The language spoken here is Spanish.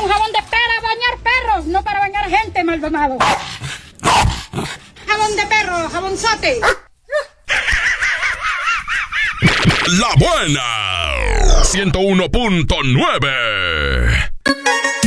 un jabón para bañar perros, no para bañar gente, Maldonado. Jabón de perro, jabonzote. La Buena 101.9